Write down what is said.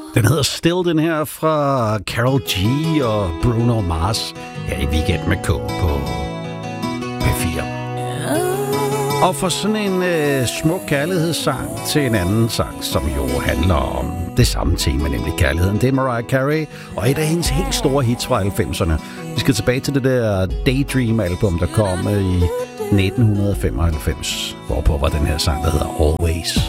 Den hedder Still, den her fra Karol G og Bruno Mars her i Weekend med K på P4. Og for sådan en smuk kærlighedssang til en anden sang, som jo handler om det samme tema, nemlig kærligheden. Det er Mariah Carey og et af hendes helt store hits fra 90'erne. Vi skal tilbage til det der Daydream-album, der kom i 1995, hvorpå var den her sang, der hedder Always.